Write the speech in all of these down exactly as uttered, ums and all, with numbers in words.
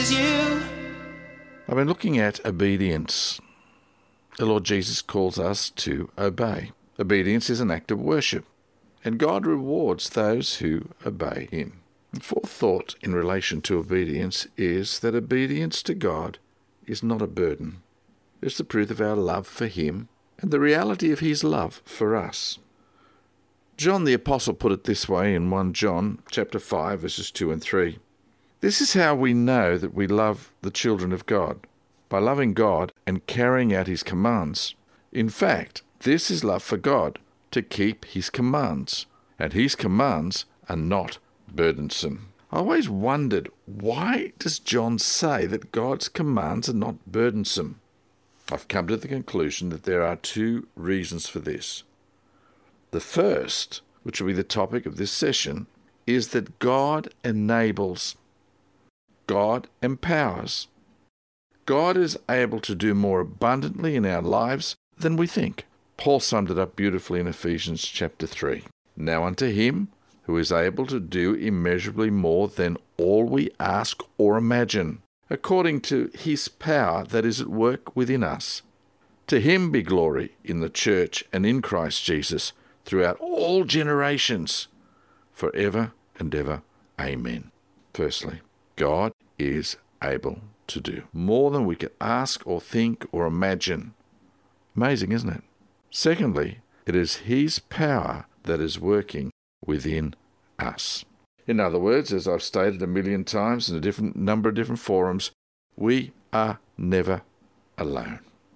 pleases you. I've been looking at obedience. The Lord Jesus calls us to obey. Obedience is an act of worship, and God rewards those who obey him. The fourth thought in relation to obedience is that obedience to God is not a burden. It's the truth of our love for him and the reality of his love for us. John the Apostle put it this way in First John chapter five, verses two and three. This is how we know that we love the children of God, by loving God and carrying out his commands. In fact, this is love for God, to keep his commands, and his commands are not burdensome. I always wondered, why does John say that God's commands are not burdensome? I've come to the conclusion that there are two reasons for this. The first, which will be the topic of this session, is that God enables. God empowers. God is able to do more abundantly in our lives than we think. Paul summed it up beautifully in Ephesians chapter three. Now unto him who is able to do immeasurably more than all we ask or imagine, according to his power that is at work within us. To him be glory in the church and in Christ Jesus throughout all generations, forever and ever. Amen. Firstly, God is able to do more than we could ask or think or imagine. Amazing, isn't it? Secondly, it is his power that is working within us. In other words, as I've stated a million times in a different number of different forums, we are never alone.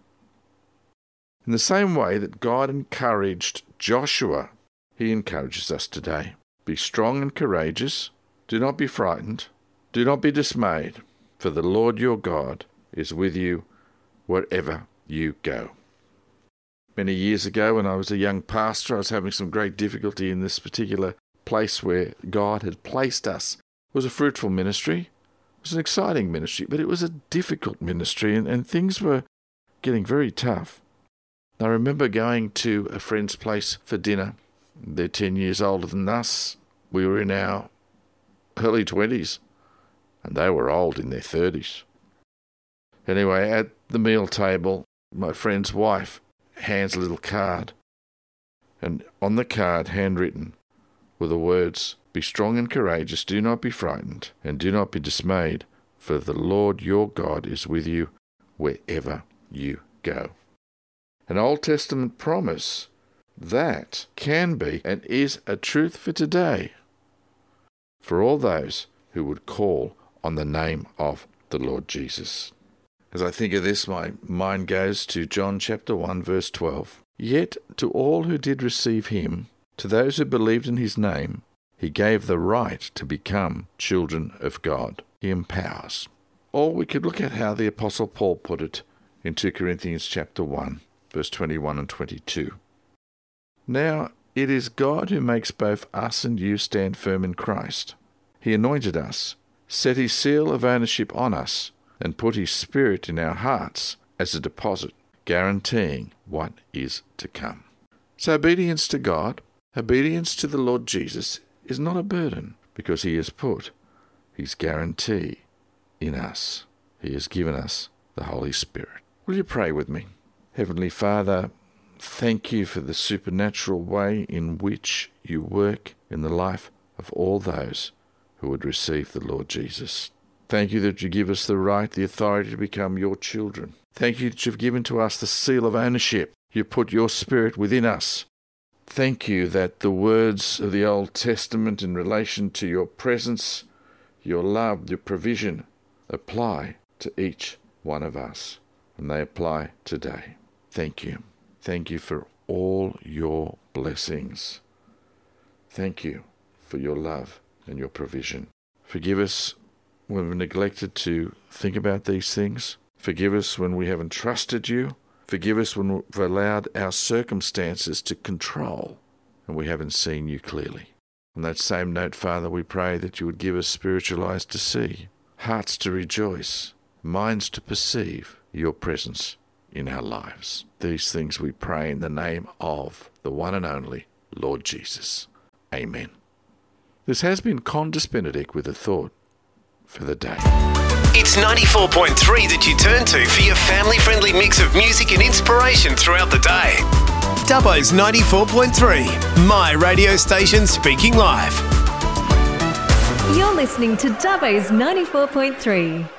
In the same way that God encouraged Joshua, he encourages us today. Be strong and courageous. Do not be frightened. Do not be dismayed, for the Lord your God is with you wherever you go. Many years ago, when I was a young pastor, I was having some great difficulty in this particular place where God had placed us. It was a fruitful ministry. It was an exciting ministry, but it was a difficult ministry, and, and things were getting very tough. I remember going to a friend's place for dinner. They're ten years older than us. We were in our early twenties, and they were old in their thirties. Anyway, at the meal table, my friend's wife hands a little card, and on the card, handwritten, were the words, "Be strong and courageous, do not be frightened, and do not be dismayed, for the Lord your God is with you wherever you go." An Old Testament promise that can be and is a truth for today, for all those who would call on the name of the Lord Jesus. As I think of this, my mind goes to John chapter one, verse twelve. Yet to all who did receive him, to those who believed in his name, he gave the right to become children of God. He empowers. Or we could look at how the Apostle Paul put it in Second Corinthians chapter one, verse twenty-one and twenty-two. Now it is God who makes both us and you stand firm in Christ. He anointed us, set his seal of ownership on us, and put his Spirit in our hearts as a deposit, guaranteeing what is to come. So obedience to God, obedience to the Lord Jesus, is not a burden, because he has put his guarantee in us. He has given us the Holy Spirit. Will you pray with me? Heavenly Father, thank you for the supernatural way in which you work in the life of all those who would receive the Lord Jesus. Thank you that you give us the right, the authority to become your children. Thank you that you've given to us the seal of ownership. You put your Spirit within us. Thank you that the words of the Old Testament in relation to your presence, your love, your provision, apply to each one of us. And they apply today. Thank you. Thank you for all your blessings. Thank you for your love and your provision. Forgive us when we've neglected to think about these things. Forgive us when we haven't trusted you. Forgive us when we've allowed our circumstances to control and we haven't seen you clearly. On that same note, Father, we pray that you would give us spiritual eyes to see, hearts to rejoice, minds to perceive your presence in our lives. These things we pray in the name of the one and only Lord Jesus. Amen. This has been Condis Benedict with a thought for the day. It's ninety-four point three that you turn to for your family-friendly mix of music and inspiration throughout the day. Dubbo's ninety-four point three, my radio station speaking live. You're listening to Dubbo's ninety-four point three.